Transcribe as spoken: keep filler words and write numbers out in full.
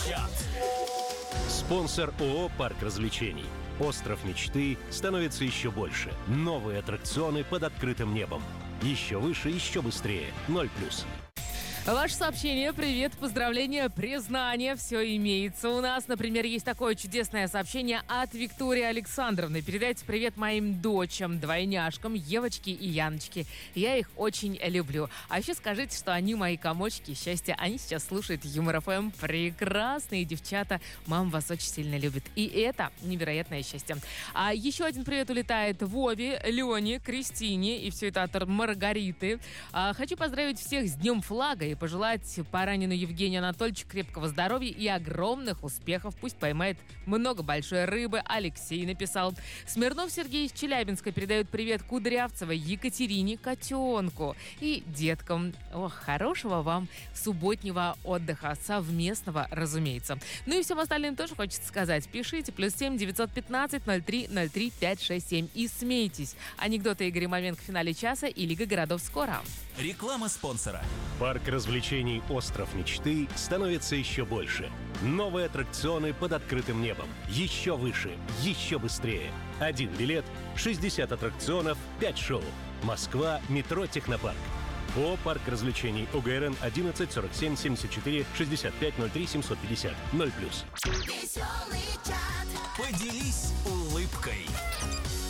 Чат. Спонсор ООО «Парк развлечений». Остров мечты становится еще больше. Новые аттракционы под открытым небом. Еще выше, еще быстрее. Ноль плюс. Ваше сообщение, привет, поздравления, признание, все имеется у нас. Например, есть такое чудесное сообщение от Виктории Александровны. Передайте привет моим дочам, двойняшкам, Евочке и Яночке. Я их очень люблю. А еще скажите, что они мои комочки счастья. Они сейчас слушают Юмор эф эм. Прекрасные девчата. Мама вас очень сильно любит. И это невероятное счастье. А еще один привет улетает Вове, Лене, Кристине. И все это от Маргариты. А, хочу поздравить всех с Днем флага и пожелать поранену Евгению Анатольевичу крепкого здоровья и огромных успехов. Пусть поймает много большой рыбы. Алексей написал. Смирнов Сергей из Челябинска передает привет Кудрявцевой, Екатерине, котенку и деткам. Ох, хорошего вам субботнего отдыха, совместного, разумеется. Ну и всем остальным тоже хочется сказать. Пишите плюс семь девятьсот пятнадцать ноль три ноль три пять шесть семь и смейтесь. Анекдоты Игоря Маменко в финале часа и Лига городов скоро. Реклама спонсора. Парк развлечений «Остров мечты» становится еще больше. Новые аттракционы под открытым небом. Еще выше, еще быстрее. Один билет, шестьдесят аттракционов, пять шоу. Москва, метро «Технопарк». ООО «Парк развлечений», ОГРН одиннадцать сорок семь семьдесят четыре шестьдесят пять ноль три семьсот пятьдесят. Ноль плюс. Поделись улыбкой.